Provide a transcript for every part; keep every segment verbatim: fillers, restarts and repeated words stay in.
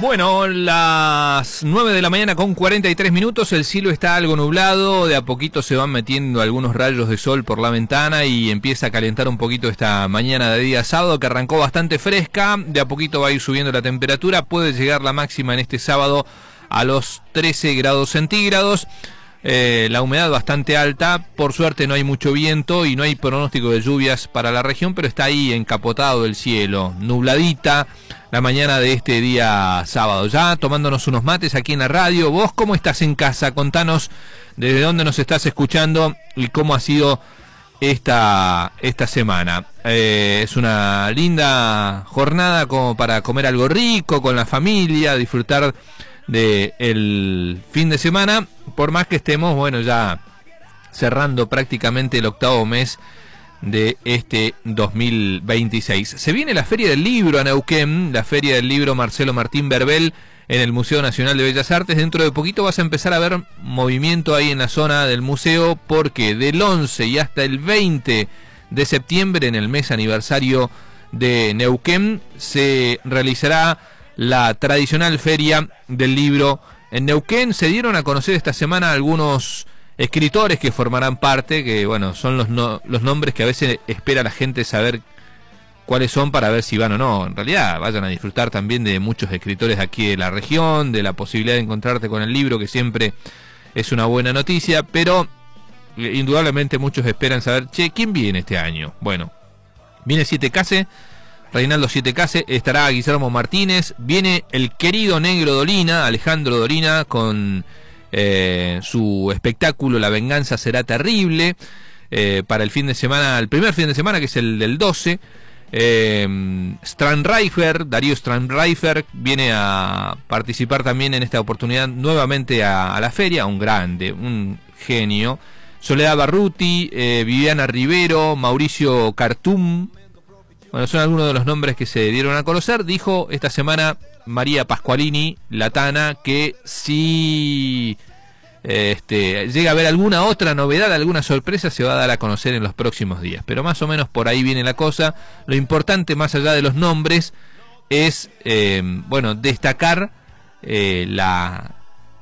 Bueno, las nueve de la mañana con cuarenta y tres minutos, el cielo está algo nublado, de a poquito se van metiendo algunos rayos de sol por la ventana y empieza a calentar un poquito esta mañana de día sábado, que arrancó bastante fresca, de a poquito va a ir subiendo la temperatura, puede llegar la máxima en este sábado a los trece grados centígrados. Eh, la humedad bastante alta, por suerte no hay mucho viento y no hay pronóstico de lluvias para la región, pero está ahí encapotado el cielo, nubladita la mañana de este día sábado, ya tomándonos unos mates aquí en la radio. ¿Vos cómo estás en casa? Contanos desde dónde nos estás escuchando y cómo ha sido esta, esta semana. Eh, es una linda jornada como para comer algo rico con la familia, disfrutar de el fin de semana, por más que estemos, bueno, ya cerrando prácticamente el octavo mes de este dos mil veintiséis. Se viene la Feria del Libro a Neuquén, la Feria del Libro Marcelo Martín Verbel en el Museo Nacional de Bellas Artes. Dentro de poquito vas a empezar a ver movimiento ahí en la zona del museo, porque del once y hasta el veinte de septiembre, en el mes aniversario de Neuquén, se realizará la tradicional Feria del Libro en Neuquén. Se dieron a conocer esta semana algunos escritores que formarán parte, que bueno, son los, no, los nombres que a veces espera la gente saber cuáles son para ver si van o no. En realidad vayan a disfrutar también de muchos escritores aquí de la región, de la posibilidad de encontrarte con el libro, que siempre es una buena noticia, pero indudablemente muchos esperan saber, che, ¿quién viene este año? Bueno, viene Siete Case, Reinaldo Siete Case, estará Guillermo Martínez, viene el querido Negro Dolina, Alejandro Dolina, con eh, su espectáculo La Venganza Será Terrible, eh, para el fin de semana, el primer fin de semana, que es el del doce. eh, Strandreifer, Darío Strandreifer, viene a participar también en esta oportunidad nuevamente a, a la feria, un grande, un genio. Soledad Barruti, eh, Viviana Rivero, Mauricio Cartum. Bueno, son algunos de los nombres que se dieron a conocer. Dijo esta semana María Pascualini, la Tana, que si eh, este, llega a haber alguna otra novedad, alguna sorpresa, se va a dar a conocer en los próximos días. Pero más o menos por ahí viene la cosa. Lo importante, más allá de los nombres, es eh, bueno, destacar eh, la,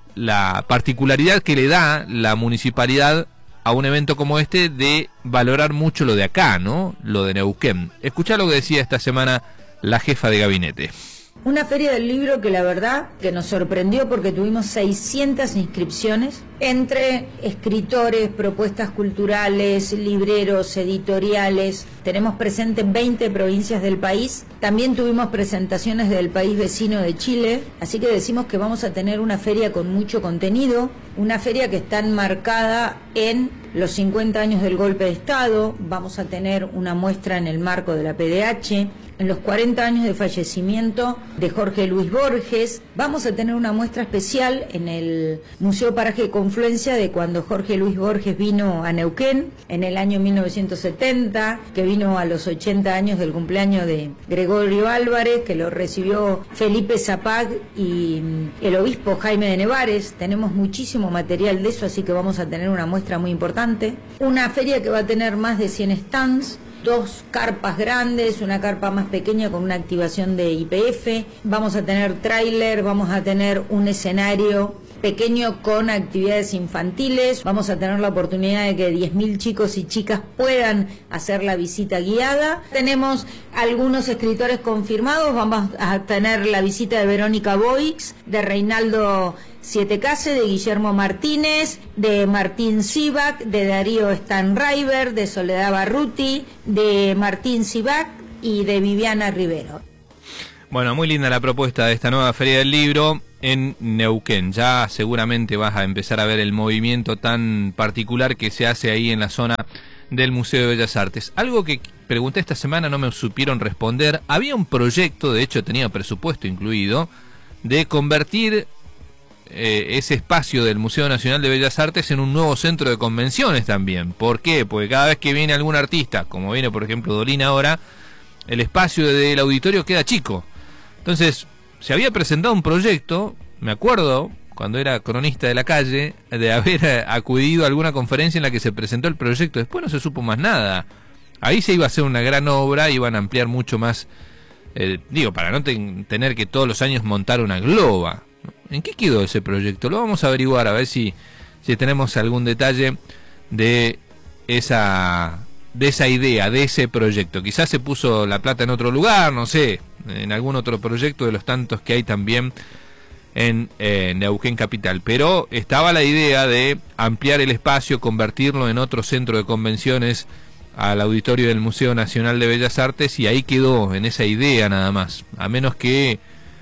la particularidad que le da la municipalidad a un evento como este, de valorar mucho lo de acá, ¿no? Lo de Neuquén. Escuchá lo que decía esta semana la jefa de gabinete. Una feria del libro que la verdad que nos sorprendió, porque tuvimos seiscientas inscripciones entre escritores, propuestas culturales, libreros, editoriales. Tenemos presente veinte provincias del país. También tuvimos presentaciones del país vecino de Chile. Así que decimos que vamos a tener una feria con mucho contenido, una feria que está enmarcada en los cincuenta años del golpe de Estado. Vamos a tener una muestra en el marco de la P D H, en los cuarenta años de fallecimiento de Jorge Luis Borges. Vamos a tener una muestra especial en el Museo Paraje de Confluencia, de cuando Jorge Luis Borges vino a Neuquén en el año mil novecientos setenta, que vino a los ochenta años del cumpleaños de Gregorio Álvarez, que lo recibió Felipe Zapag y el obispo Jaime de Nevares. Tenemos muchísimo material de eso, así que vamos a tener una muestra muy importante. Una feria que va a tener más de cien stands, dos carpas grandes, una carpa más pequeña con una activación de Y P F. Vamos a tener tráiler, vamos a tener un escenario pequeño con actividades infantiles. Vamos a tener la oportunidad de que diez mil chicos y chicas puedan hacer la visita guiada. Tenemos algunos escritores confirmados. Vamos a tener la visita de Verónica Boix, de Reinaldo Siete Case, de Guillermo Martínez, de Martín Sivak, de Darío Stanraiver, de Soledad Barruti, de Martín Sivak y de Viviana Rivero. Bueno, muy linda la propuesta de esta nueva Feria del Libro en Neuquén. Ya seguramente vas a empezar a ver el movimiento tan particular que se hace ahí en la zona del Museo de Bellas Artes. Algo que pregunté esta semana, no me supieron responder. Había un proyecto, de hecho tenía presupuesto incluido, de convertir eh, ese espacio del Museo Nacional de Bellas Artes en un nuevo centro de convenciones también. ¿Por qué? Porque cada vez que viene algún artista, como viene por ejemplo Dolina ahora, el espacio del auditorio queda chico. Entonces, se había presentado un proyecto, me acuerdo, cuando era cronista de la calle, de haber acudido a alguna conferencia en la que se presentó el proyecto. Después no se supo más nada. Ahí se iba a hacer una gran obra, iban a ampliar mucho más Eh, digo, para no ten, tener que todos los años montar una globa. ¿En qué quedó ese proyecto? Lo vamos a averiguar, a ver si, si tenemos algún detalle de esa, de esa idea, de ese proyecto. Quizás se puso la plata en otro lugar, no sé, en algún otro proyecto de los tantos que hay también en eh, Neuquén Capital. Pero estaba la idea de ampliar el espacio, convertirlo en otro centro de convenciones, al auditorio del Museo Nacional de Bellas Artes, y ahí quedó, en esa idea nada más, a menos que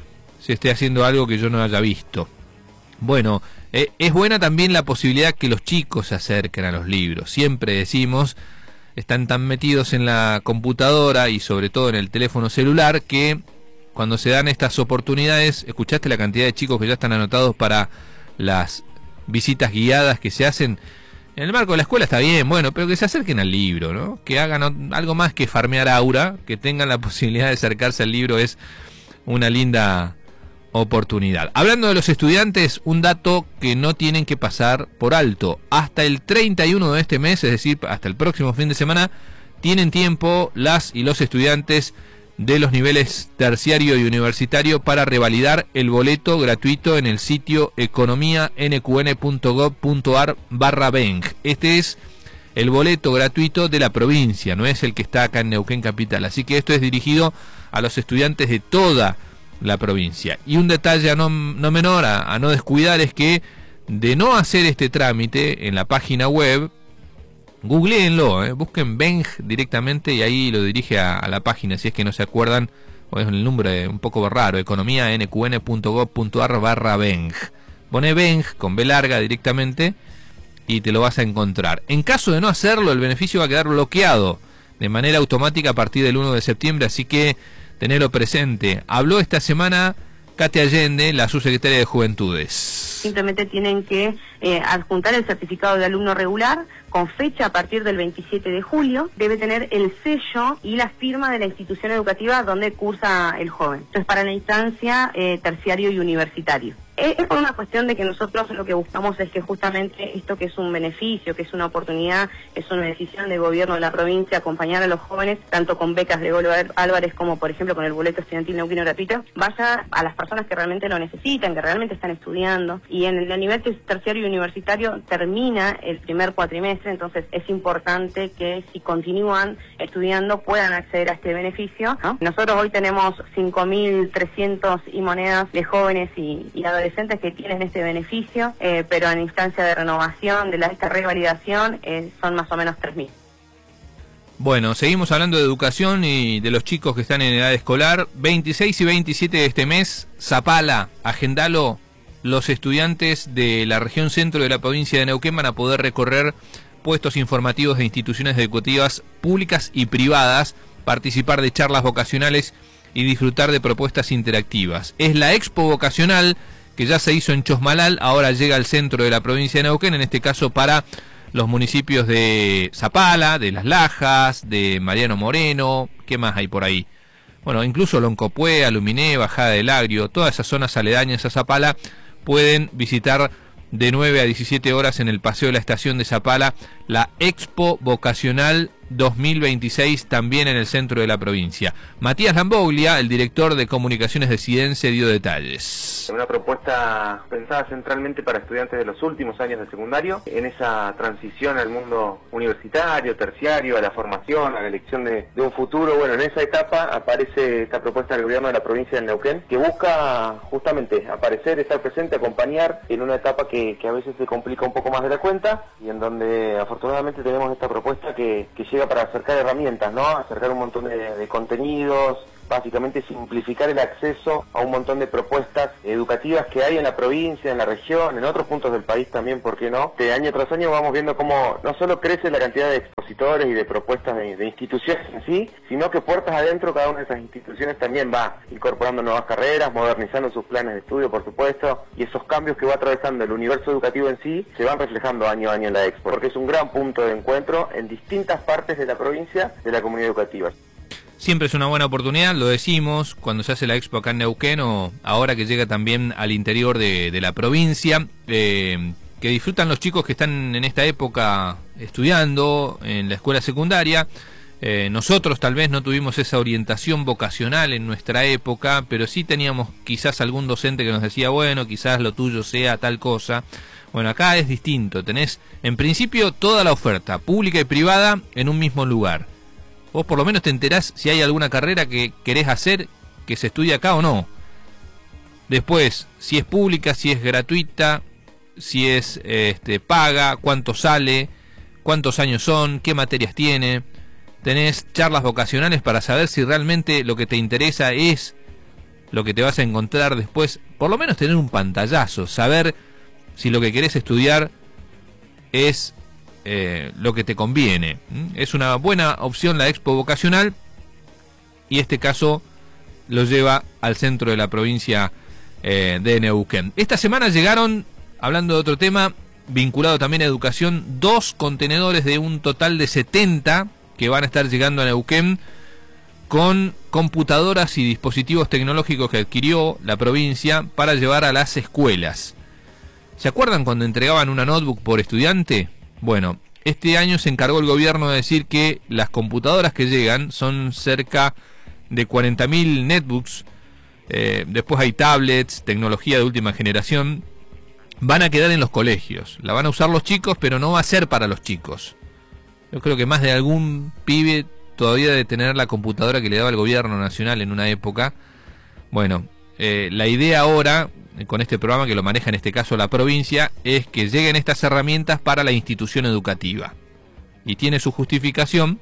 se esté haciendo algo que yo no haya visto. Bueno, eh, es buena también la posibilidad que los chicos se acerquen a los libros. Siempre decimos, están tan metidos en la computadora y sobre todo en el teléfono celular, que cuando se dan estas oportunidades, ¿escuchaste la cantidad de chicos que ya están anotados para las visitas guiadas que se hacen? En el marco de la escuela está bien, bueno, pero que se acerquen al libro, ¿no? Que hagan algo más que farmear aura, que tengan la posibilidad de acercarse al libro, es una linda oportunidad. Hablando de los estudiantes, un dato que no tienen que pasar por alto. Hasta el treinta y uno de este mes, es decir, hasta el próximo fin de semana, tienen tiempo las y los estudiantes de los niveles terciario y universitario para revalidar el boleto gratuito en el sitio economía n q n punto gob punto a r barra beng. Este es el boleto gratuito de la provincia, no es el que está acá en Neuquén Capital. Así que esto es dirigido a los estudiantes de toda la provincia. Y un detalle a no, no menor a, a no descuidar es que de no hacer este trámite en la página web, googleenlo, eh, busquen Beng directamente y ahí lo dirige a, a la página, si es que no se acuerdan, o es el número un poco raro, economía n q n punto gob punto a r barra Beng. Pone Beng con B larga directamente y te lo vas a encontrar. En caso de no hacerlo, el beneficio va a quedar bloqueado de manera automática a partir del uno de septiembre, así que tenelo presente. Habló esta semana Katia Allende, la subsecretaria de Juventudes. Simplemente tienen que eh, adjuntar el certificado de alumno regular con fecha a partir del veintisiete de julio. Debe tener el sello y la firma de la institución educativa donde cursa el joven. Esto es para la instancia eh, terciario y universitario. Es por una cuestión de que nosotros lo que buscamos es que justamente esto que es un beneficio, que es una oportunidad, es una decisión del gobierno de la provincia, acompañar a los jóvenes, tanto con becas de Golo Álvarez como por ejemplo con el boleto estudiantil neuquino gratuito, vaya a las personas que realmente lo necesitan, que realmente están estudiando. Y en el nivel terciario y universitario termina el primer cuatrimestre, entonces es importante que si continúan estudiando puedan acceder a este beneficio, ¿no? Nosotros hoy tenemos cinco mil trescientos y monedas de jóvenes y, y adolescentes que tienen este beneficio, eh, pero en instancia de renovación de la, esta revalidación eh, son más o menos tres mil. Bueno, seguimos hablando de educación y de los chicos que están en edad escolar. veintiséis y veintisiete de este mes, Zapala, agendalo, los estudiantes de la región centro de la provincia de Neuquén van a poder recorrer puestos informativos de instituciones educativas públicas y privadas, participar de charlas vocacionales y disfrutar de propuestas interactivas. Es la Expo Vocacional que ya se hizo en Chosmalal, ahora llega al centro de la provincia de Neuquén, en este caso para los municipios de Zapala, de Las Lajas, de Mariano Moreno, ¿qué más hay por ahí? Bueno, incluso Loncopué, Aluminé, Bajada del Agrio, todas esas zonas aledañas a Zapala pueden visitar de nueve a diecisiete horas en el Paseo de la Estación de Zapala la Expo Vocacional dos mil veintiséis, también en el centro de la provincia. Matías Lamboglia, el director de Comunicaciones de Cidense, dio detalles. Una propuesta pensada centralmente para estudiantes de los últimos años de secundario, en esa transición al mundo universitario, terciario, a la formación, a la elección de, de un futuro. Bueno, en esa etapa aparece esta propuesta del gobierno de la provincia de Neuquén, que busca justamente aparecer, estar presente, acompañar en una etapa que, que a veces se complica un poco más de la cuenta, y en donde afortunadamente tenemos esta propuesta que, que llega para acercar herramientas, ¿no? Acercar un montón de, de contenidos, básicamente simplificar el acceso a un montón de propuestas educativas que hay en la provincia, en la región, en otros puntos del país también, ¿por qué no? De año tras año vamos viendo cómo no solo crece la cantidad de expositores y de propuestas de, de instituciones en sí, sino que puertas adentro cada una de esas instituciones también va incorporando nuevas carreras, modernizando sus planes de estudio, por supuesto, y esos cambios que va atravesando el universo educativo en sí se van reflejando año a año en la Expo, porque es un gran punto de encuentro en distintas partes de la provincia de la comunidad educativa. Siempre es una buena oportunidad, lo decimos, cuando se hace la Expo acá en Neuquén, o ahora que llega también al interior de, de la provincia, eh, que disfrutan los chicos que están en esta época estudiando en la escuela secundaria, Eh, nosotros tal vez no tuvimos esa orientación vocacional en nuestra época, pero sí teníamos quizás algún docente que nos decía, bueno, quizás lo tuyo sea tal cosa. Bueno, acá es distinto, tenés en principio toda la oferta, pública y privada, en un mismo lugar. Vos por lo menos te enterás si hay alguna carrera que querés hacer, que se estudia acá o no. Después, si es pública, si es gratuita, si es este, paga, cuánto sale, cuántos años son, qué materias tiene. Tenés charlas vocacionales para saber si realmente lo que te interesa es lo que te vas a encontrar después. Por lo menos tener un pantallazo, saber si lo que querés estudiar es eh, lo que te conviene. ¿Mm? Es una buena opción la Expo Vocacional, y este caso lo lleva al centro de la provincia eh, de Neuquén. Esta semana llegaron, hablando de otro tema, vinculado también a educación, dos contenedores de un total de setenta que van a estar llegando a Neuquén con computadoras y dispositivos tecnológicos que adquirió la provincia para llevar a las escuelas. ¿Se acuerdan cuando entregaban una notebook por estudiante? Bueno, este año se encargó el gobierno de decir que las computadoras que llegan son cerca de cuarenta mil netbooks, eh, después hay tablets, tecnología de última generación, van a quedar en los colegios, la van a usar los chicos, pero no va a ser para los chicos. Yo creo que más de algún pibe todavía debe tener la computadora que le daba el gobierno nacional en una época. Bueno, eh, la idea ahora, con este programa que lo maneja en este caso la provincia, es que lleguen estas herramientas para la institución educativa. Y tiene su justificación,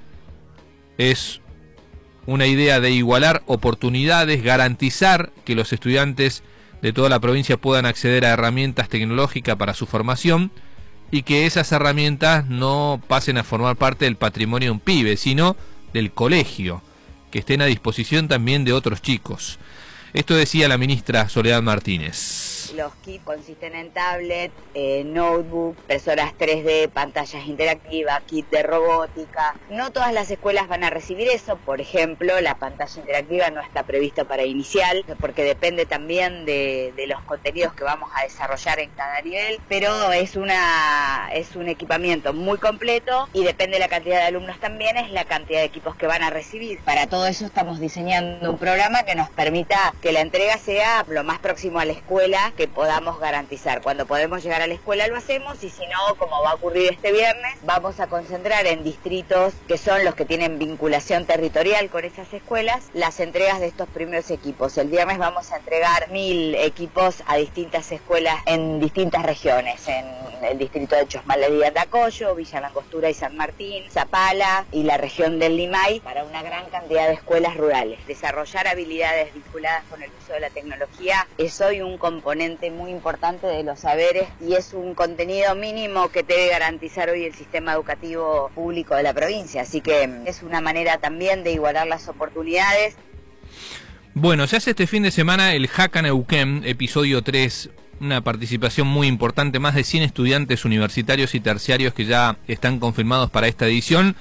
es una idea de igualar oportunidades, garantizar que los estudiantes de toda la provincia puedan acceder a herramientas tecnológicas para su formación, y que esas herramientas no pasen a formar parte del patrimonio de un pibe, sino del colegio, que estén a disposición también de otros chicos. Esto decía la ministra Soledad Martínez. Los kits consisten en tablet, eh, notebook, impresoras tres D, pantallas interactivas, kit de robótica. No todas las escuelas van a recibir eso. Por ejemplo, la pantalla interactiva no está prevista para inicial, porque depende también de, de los contenidos que vamos a desarrollar en cada nivel. Pero es una es un equipamiento muy completo, y depende de la cantidad de alumnos también, es la cantidad de equipos que van a recibir. Para todo eso estamos diseñando un programa que nos permita que la entrega sea lo más próximo a la escuela que podamos garantizar. Cuando podemos llegar a la escuela lo hacemos, y si no, como va a ocurrir este viernes, vamos a concentrar en distritos que son los que tienen vinculación territorial con esas escuelas las entregas de estos primeros equipos. El viernes vamos a entregar mil equipos a distintas escuelas en distintas regiones, en el distrito de Chosmalal y Atacoyo, Villa Langostura y San Martín, Zapala y la región del Limay, para una gran cantidad de escuelas rurales. Desarrollar habilidades vinculadas con el uso de la tecnología es hoy un componente muy importante de los saberes, y es un contenido mínimo que debe garantizar hoy el sistema educativo público de la provincia. Así que es una manera también de igualar las oportunidades. Bueno, se hace este fin de semana el Hacka Neuquén, episodio tres, una participación muy importante, más de cien estudiantes universitarios y terciarios que ya están confirmados para esta edición,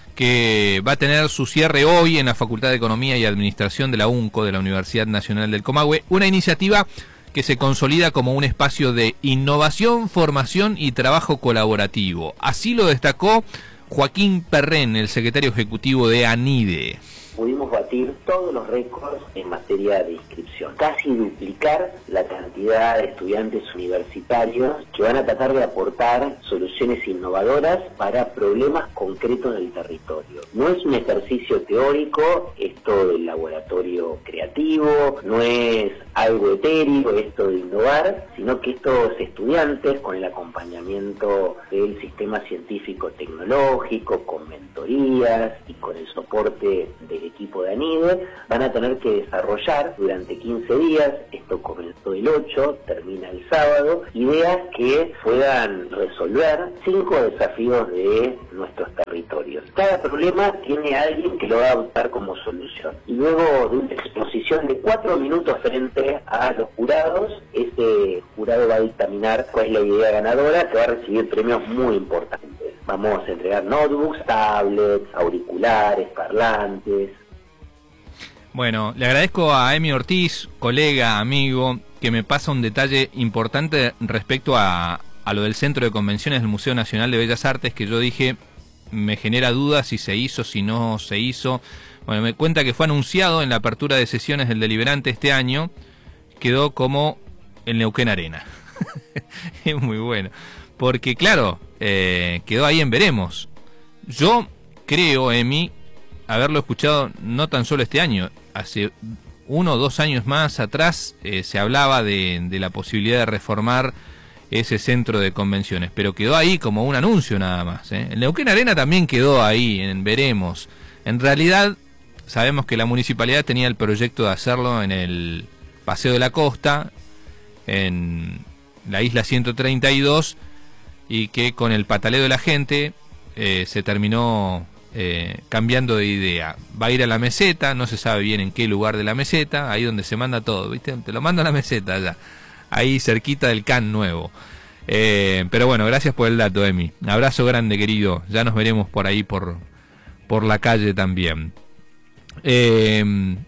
que va a tener su cierre hoy en la Facultad de Economía y Administración de la UNCO, de la Universidad Nacional del Comahue, una iniciativa que se consolida como un espacio de innovación, formación y trabajo colaborativo. Así lo destacó Joaquín Perren, el secretario ejecutivo de ANIDE. Pudimos batir todos los récords en materia de inscripción, casi duplicar la cantidad de estudiantes universitarios que van a tratar de aportar soluciones innovadoras para problemas concretos del territorio. No es un ejercicio teórico esto del laboratorio creativo, no es algo etéreo esto de innovar, sino que estos estudiantes, con el acompañamiento del sistema científico tecnológico, con mentorías y con el soporte del equipo de ANIDE, van a tener que desarrollar durante quince días, esto comenzó el ocho, termina el sábado, ideas que puedan resolver cinco desafíos de nuestros territorios. Cada problema tiene a alguien que lo va a adoptar como solución. Y luego de una exposición de cuatro minutos frente a los jurados, ese jurado va a dictaminar cuál es la idea ganadora, que va a recibir premios muy importantes. Vamos a entregar notebooks, tablets, auriculares, parlantes. Bueno, le agradezco a Emi Ortiz, colega, amigo, que me pasa un detalle importante respecto a, a lo del Centro de Convenciones del Museo Nacional de Bellas Artes, que yo dije me genera dudas si se hizo, si no se hizo. Bueno, me cuenta que fue anunciado en la apertura de sesiones del deliberante este año, quedó como el Neuquén Arena. Es muy bueno, porque claro, eh, quedó ahí en veremos. Yo creo, Emi, haberlo escuchado no tan solo este año, hace uno o dos años más atrás eh, se hablaba de, de la posibilidad de reformar ese centro de convenciones, pero quedó ahí como un anuncio nada más, ¿eh? El Neuquén Arena también quedó ahí, en veremos. En realidad, sabemos que la municipalidad tenía el proyecto de hacerlo en el Paseo de la Costa, en la isla ciento treinta y dos, y que con el pataleo de la gente eh, se terminó eh, cambiando de idea. Va a ir a la meseta, no se sabe bien en qué lugar de la meseta, ahí donde se manda todo, ¿viste? Te lo mando a la meseta allá, ahí cerquita del C A N nuevo. Eh, pero bueno, gracias por el dato, Emi. Abrazo grande, querido. Ya nos veremos por ahí, por, por la calle también. Eh,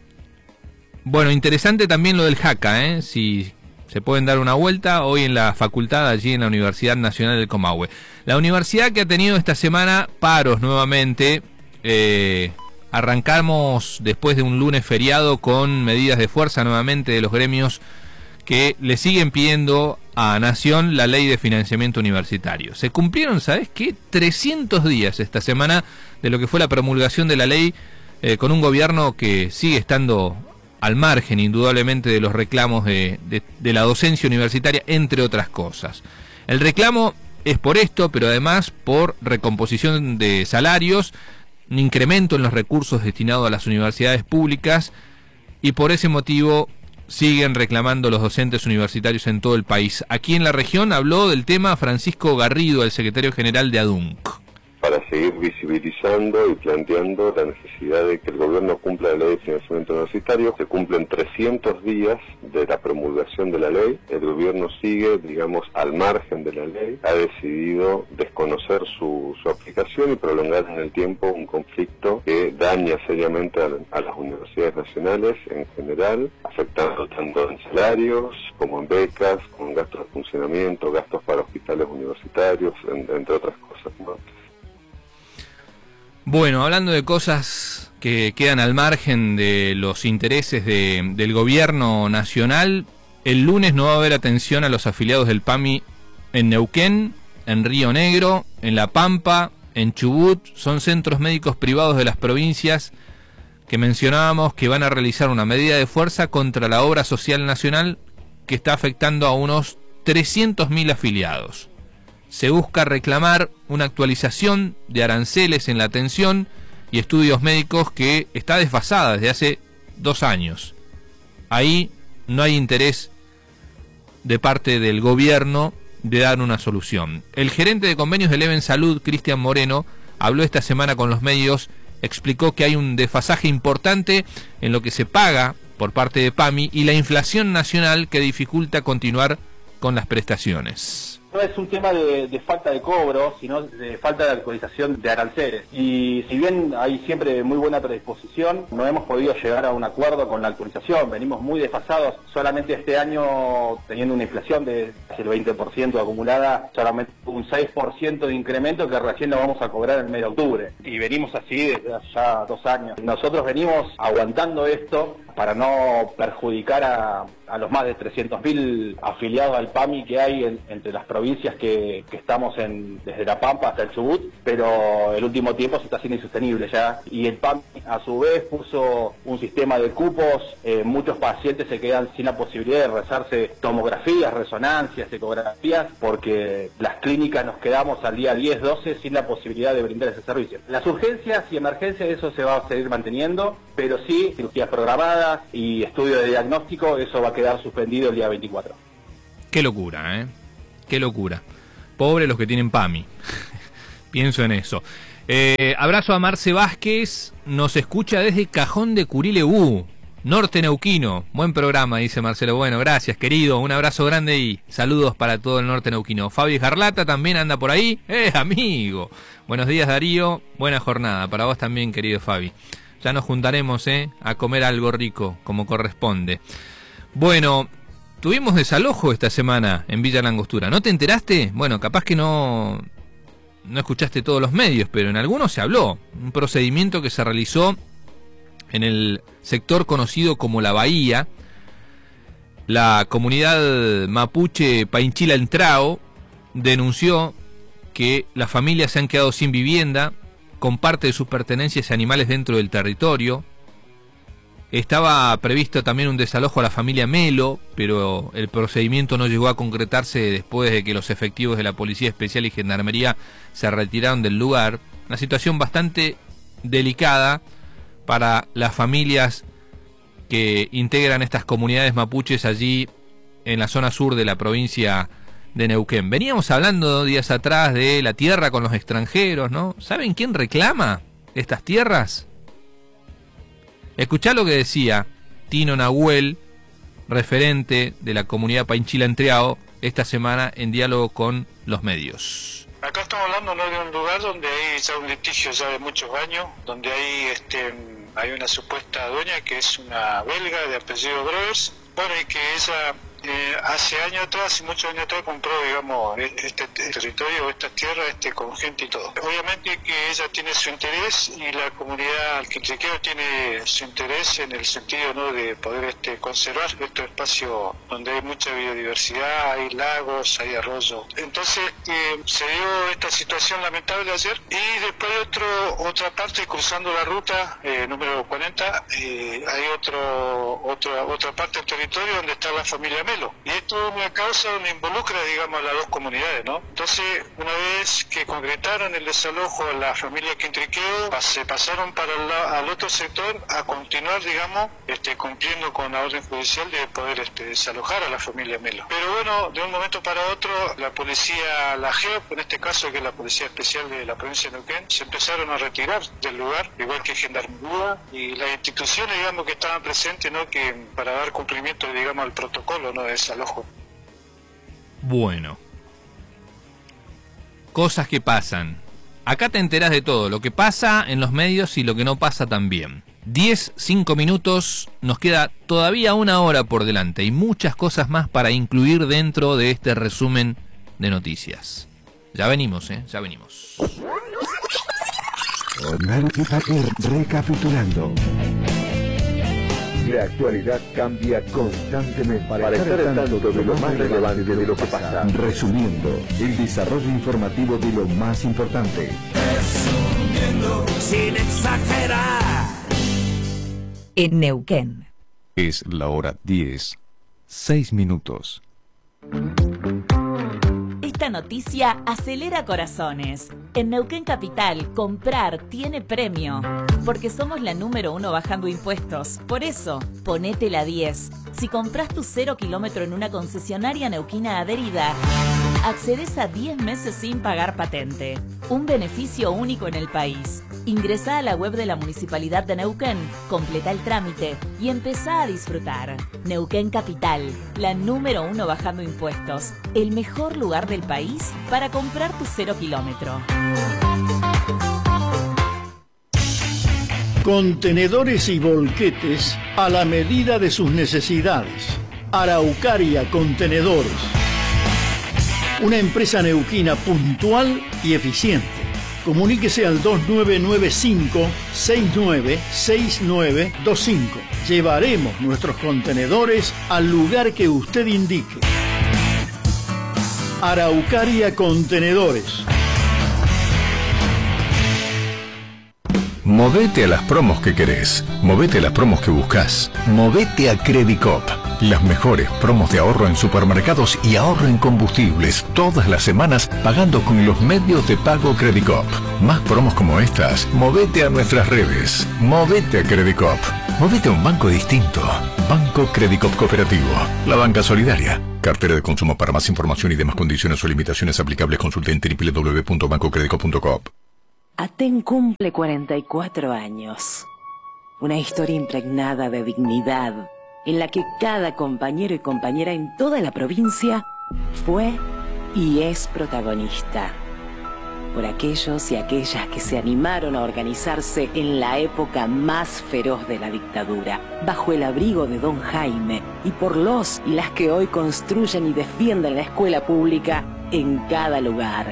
bueno, interesante también lo del Jaca, ¿eh? Si se pueden dar una vuelta hoy en la facultad, allí en la Universidad Nacional del Comahue. La universidad que ha tenido esta semana paros nuevamente. Eh, arrancamos después de un lunes feriado con medidas de fuerza nuevamente de los gremios que le siguen pidiendo a Nación la ley de financiamiento universitario. Se cumplieron, ¿sabes qué? trescientos días esta semana de lo que fue la promulgación de la ley, eh, con un gobierno que sigue estando al margen, indudablemente, de los reclamos de, de, de la docencia universitaria, entre otras cosas. El reclamo es por esto, pero además por recomposición de salarios, un incremento en los recursos destinados a las universidades públicas, y por ese motivo siguen reclamando los docentes universitarios en todo el país. Aquí en la región habló del tema Francisco Garrido, el secretario general de ADUNC. Para seguir visibilizando y planteando la necesidad de que el gobierno cumpla la ley de financiamiento universitario. Se cumplen trescientos días de la promulgación de la ley. El gobierno sigue, digamos, al margen de la ley. Ha decidido desconocer su, su aplicación y prolongar en el tiempo un conflicto que daña seriamente a, a las universidades nacionales en general, afectando tanto en salarios como en becas, con gastos de funcionamiento, gastos para hospitales universitarios, en, entre otras cosas, ¿no? Bueno, hablando de cosas que quedan al margen de los intereses de, del gobierno nacional, el lunes no va a haber atención a los afiliados del PAMI en Neuquén, en Río Negro, en La Pampa, en Chubut. Son centros médicos privados de las provincias que mencionábamos que van a realizar una medida de fuerza contra la obra social nacional que está afectando a unos trescientos mil afiliados. Se busca reclamar una actualización de aranceles en la atención y estudios médicos que está desfasada desde hace dos años. Ahí no hay interés de parte del gobierno de dar una solución. El gerente de convenios del Even Salud, Cristian Moreno, habló esta semana con los medios, explicó que hay un desfasaje importante en lo que se paga por parte de PAMI y la inflación nacional que dificulta continuar con las prestaciones. No es un tema de, de falta de cobro, sino de falta de actualización de aranceles. Y si bien hay siempre muy buena predisposición, no hemos podido llegar a un acuerdo con la actualización. Venimos muy desfasados. Solamente este año, teniendo una inflación de casi el veinte por ciento acumulada, solamente un seis por ciento de incremento que recién lo vamos a cobrar en el mes de octubre. Y venimos así desde ya dos años. Nosotros venimos aguantando esto para no perjudicar a, a los más de trescientos mil afiliados al PAMI que hay en, entre las provincias que, que estamos en, desde La Pampa hasta el Chubut, pero el último tiempo se está haciendo insostenible ya. Y el PAMI a su vez puso un sistema de cupos, eh, muchos pacientes se quedan sin la posibilidad de realizarse tomografías, resonancias, ecografías, porque las clínicas nos quedamos al día diez, doce sin la posibilidad de brindar ese servicio. Las urgencias y emergencias, eso se va a seguir manteniendo, pero sí cirugías programadas y estudio de diagnóstico, eso va a quedar suspendido el día veinticuatro. Qué locura, ¿eh? Qué locura. Pobre los que tienen PAMI. Pienso en eso. Eh, abrazo a Marce Vázquez, nos escucha desde Cajón de Curilebú, norte neuquino. Buen programa, dice Marcelo. Bueno, gracias, querido. Un abrazo grande y saludos para todo el norte neuquino. Fabi Jarlata también anda por ahí. ¡Eh, amigo! Buenos días, Darío. Buena jornada. Para vos también, querido Fabi. Ya nos juntaremos, ¿eh? A comer algo rico, como corresponde. Bueno, tuvimos desalojo esta semana en Villa Langostura. ¿No te enteraste? Bueno, capaz que no no escuchaste todos los medios, pero en algunos se habló. Un procedimiento que se realizó en el sector conocido como La Bahía. La comunidad mapuche Painchila Entrao denunció que las familias se han quedado sin vivienda, con parte de sus pertenencias y animales dentro del territorio. Estaba previsto también un desalojo a la familia Melo, pero el procedimiento no llegó a concretarse después de que los efectivos de la Policía Especial y Gendarmería se retiraron del lugar. Una situación bastante delicada para las familias que integran estas comunidades mapuches allí en la zona sur de la provincia de Neuquén. Veníamos hablando días atrás de la tierra con los extranjeros, ¿no? ¿Saben quién reclama estas tierras? Escuchá lo que decía Tino Nahuel, referente de la comunidad Painchila Entrao, esta semana en diálogo con los medios. Acá estamos hablando, ¿no?, de un lugar donde hay ya un litigio ya de muchos años, donde hay este hay una supuesta dueña que es una belga de apellido Broers, bueno, y que ella eh, hace años atrás, hace muchos años atrás, compró, digamos, este territorio, estas tierras, este, con gente y todo. Obviamente que ella tiene su interés y la comunidad alquintriqueo tiene su interés en el sentido, ¿no?, de poder este conservar estos espacios donde hay mucha biodiversidad, hay lagos, hay arroyos. Entonces eh, se dio esta situación lamentable ayer, y después hay otro, otra parte cruzando la ruta eh, número cuarenta, eh, hay otro, otra, otra parte del territorio donde está la familia Melo. Y esto es una causa donde involucra, digamos, a las dos comunidades, ¿no? Entonces, una vez que concretaron el desalojo a la familia Quintriqueo, se pasaron para el, al otro sector a continuar, digamos, este, cumpliendo con la orden judicial de poder este, desalojar a la familia Melo. Pero bueno, de un momento para otro, la policía, la G E O P, en este caso, que es la Policía Especial de la provincia de Neuquén, se empezaron a retirar del lugar, igual que Gendarmería y las instituciones, digamos, que estaban presentes, ¿no?, que para dar cumplimiento, digamos, al protocolo, ¿no?, de desalojo. Bueno, cosas que pasan. Acá te enterás de todo, lo que pasa en los medios y lo que no pasa también. diez, cinco minutos, nos queda todavía una hora por delante y muchas cosas más para incluir dentro de este resumen de noticias. Ya venimos, ¿eh? Ya venimos. Recapitulando. La actualidad cambia constantemente. Para, Para estar al tanto de lo más relevante de lo que pasa. Resumiendo, el desarrollo informativo de lo más importante. Resumiendo, sin exagerar. En Neuquén. Es la hora diez, seis minutos. Esta noticia acelera corazones. En Neuquén Capital, comprar tiene premio. Porque somos la número uno bajando impuestos. Por eso, ponete la diez. Si compras tu cero kilómetro en una concesionaria neuquina adherida, accedes a diez meses sin pagar patente. Un beneficio único en el país. Ingresá a la web de la Municipalidad de Neuquén, completa el trámite y empezá a disfrutar. Neuquén Capital, la número uno bajando impuestos. El mejor lugar del país para comprar tu cero kilómetro. Contenedores y volquetes a la medida de sus necesidades. Araucaria Contenedores. Una empresa neuquina puntual y eficiente. Comuníquese al dos nueve nueve cinco, seis nueve seis nueve dos cinco. Llevaremos nuestros contenedores al lugar que usted indique. Araucaria Contenedores. Movete a las promos que querés, movete a las promos que buscas, movete a Credicop. Las mejores promos de ahorro en supermercados y ahorro en combustibles todas las semanas pagando con los medios de pago Credicop. Más promos como estas, movete a nuestras redes, movete a Credicop, movete a un banco distinto. Banco Credicop Cooperativo, la banca solidaria. Cartera de consumo. Para más información y demás condiciones o limitaciones aplicables consulte en doble u doble u doble u punto banco credicop punto com. Aten cumple cuarenta y cuatro años. Una historia impregnada de dignidad, en la que cada compañero y compañera en toda la provincia fue y es protagonista. Por aquellos y aquellas que se animaron a organizarse en la época más feroz de la dictadura, bajo el abrigo de Don Jaime, y por los y las que hoy construyen y defienden la escuela pública en cada lugar.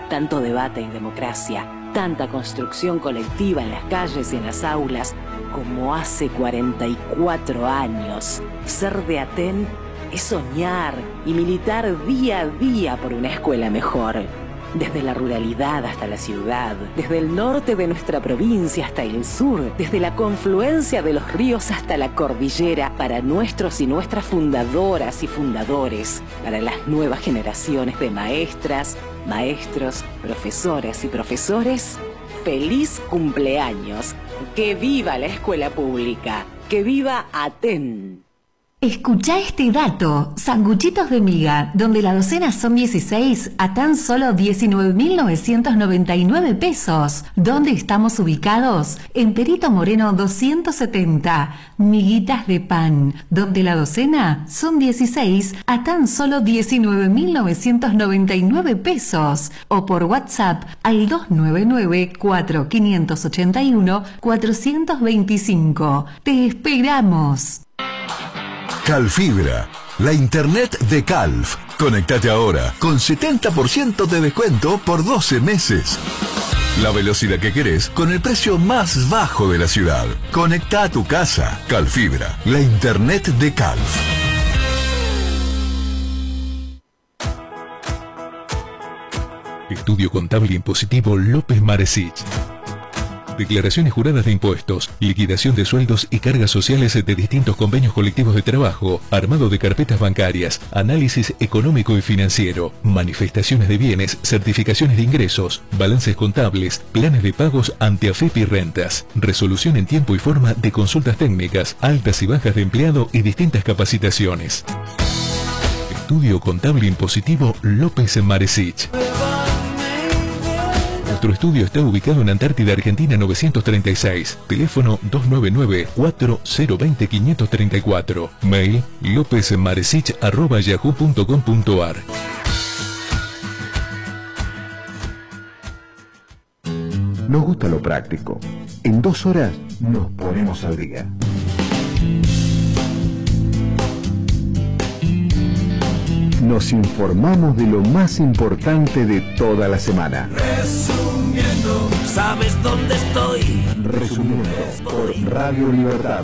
tanto debate y democracia, tanta construcción colectiva en las calles y en las aulas como hace cuarenta y cuatro años. Ser de Aten es soñar y militar día a día por una escuela mejor. Desde la ruralidad hasta la ciudad, desde el norte de nuestra provincia hasta el sur, desde la confluencia de los ríos hasta la cordillera, para nuestros y nuestras fundadoras y fundadores, para las nuevas generaciones de maestras, maestros, profesoras y profesores, ¡feliz cumpleaños! ¡Que viva la escuela pública! ¡Que viva Aten! Escucha este dato, sanguchitos de miga, donde la docena son dieciséis a tan solo diecinueve mil novecientos noventa y nueve pesos. ¿Dónde estamos ubicados? En Perito Moreno doscientos setenta, miguitas de pan, donde la docena son dieciséis a tan solo diecinueve mil novecientos noventa y nueve pesos. O por WhatsApp al dos nueve nueve, cuatro cinco ocho uno, cuatro dos cinco. ¡Te esperamos! Calfibra, la internet de Calf. Conectate ahora con setenta por ciento de descuento por doce meses. La velocidad que querés con el precio más bajo de la ciudad. Conecta a tu casa. Calfibra, la internet de Calf. Estudio Contable Impositivo López Maresich. Declaraciones juradas de impuestos, liquidación de sueldos y cargas sociales de distintos convenios colectivos de trabajo, armado de carpetas bancarias, análisis económico y financiero, manifestaciones de bienes, certificaciones de ingresos, balances contables, planes de pagos ante AFEP y rentas, resolución en tiempo y forma de consultas técnicas, altas y bajas de empleado y distintas capacitaciones. Estudio Contable Impositivo López Maresich. Nuestro estudio está ubicado en Antártida, Argentina novecientos treinta y seis. Teléfono dos nueve nueve, cuatro cero dos cero, cinco tres cuatro. Mail lopezmaresich arroba yahoo punto com punto ar. Nos gusta lo práctico. En dos horas nos ponemos al día. Nos informamos de lo más importante de toda la semana. Resumiendo, ¿sabes dónde estoy? Resumiendo por Radio Libertad.